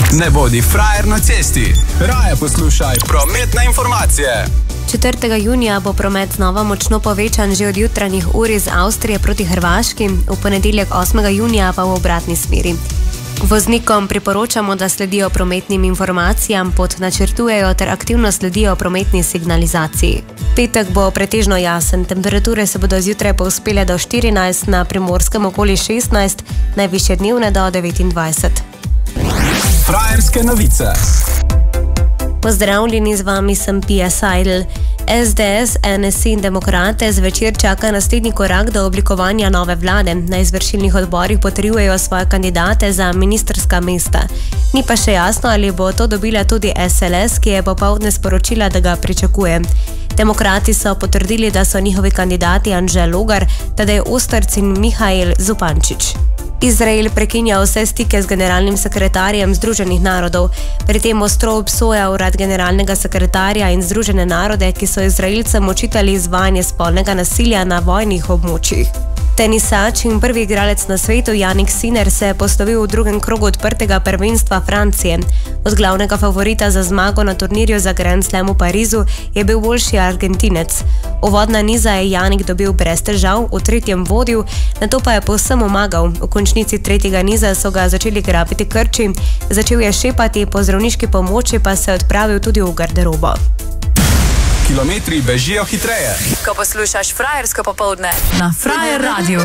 Ne bodi frajer na cesti. Raje poslušaj prometne informacije. 4. junija bo promet znova močno povečan že od jutranjih ur iz Avstrije proti Hrvaški, v ponedeljek 8. junija pa v obratni smeri. Voznikom priporočamo, da sledijo prometnim informacijam, pot načrtujejo ter aktivno sledijo prometni signalizaciji. Petek bo pretežno jasen, temperature se bodo zjutraj povzpele do 14, na Primorskem okoli 16, najvišje dnevne do 29. Frajerske novice. Pozdravljeni, z vami sem Pia Seidel. SDS, NSI in Demokrate zvečer čaka naslednji korak do oblikovanja nove vlade. Na izvršilnih odborih potrjujejo svoje kandidate za ministrska mesta. Ni pa še jasno, ali bo to dobila tudi SLS, ki je popoldne sporočila, da ga pričakuje. Demokrati so potrdili, da so njihovi kandidati Anže Logar, Tadej Osterc in Mihail Zupančič. Izrael prekinja vse stike z generalnim sekretarjem Združenih narodov. Pri tem ostro obsoja urad generalnega sekretarja in Združene narode, ki so Izraelcem očitali izvajanje spolnega nasilja na vojnih območjih. Tenisač in prvi igralec na svetu Jannik Sinner se je poslovil v drugem krogu odprtega prvenstva Francije. Od glavnega favorita za zmago na turnirju za Grand Slam v Parizu je bil boljši Argentinec. Uvodna niza je Jannik dobil brez težav, v tretjem vodil, nato pa je povsem omagal. V končnici tretjega niza so ga začeli grabiti krči, začel je šepati, po zdravniški pomoči pa se je odpravil tudi v garderobo. Kilometri bežijo hitreje. Ko poslušaš frajersko popoldne na Frajer Radio.